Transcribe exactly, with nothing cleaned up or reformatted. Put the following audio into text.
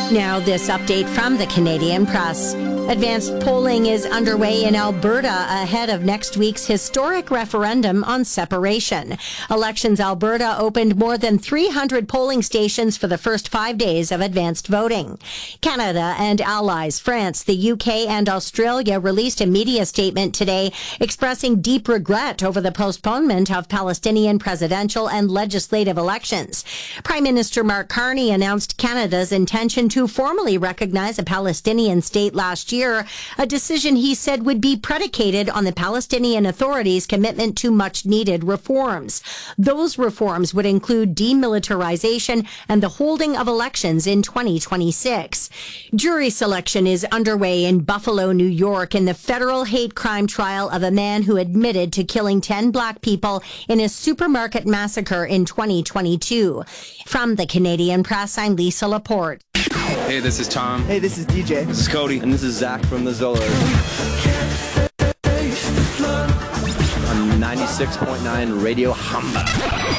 Now, this update from the Canadian Press. Advanced polling is underway in Alberta ahead of next week's historic referendum on separation. Elections Alberta opened more than three hundred polling stations for the first five days of advanced voting. Canada and allies France, the U K, and Australia released a media statement today expressing deep regret over the postponement of Palestinian presidential and legislative elections. Prime Minister Mark Carney announced Canada's intention to formally recognize a Palestinian state last year, a decision he said would be predicated on the Palestinian Authority's commitment to much-needed reforms. Those reforms would include demilitarization and the holding of elections in twenty twenty-six. Jury selection is underway in Buffalo, New York, in the federal hate crime trial of a man who admitted to killing ten black people in a supermarket massacre in twenty twenty-two. From the Canadian Press, I'm Lisa Laporte. Hey, this is Tom. Hey, this is D J. This is Cody. And this is Zach from the Zollers. On ninety-six point nine Radio Hamba.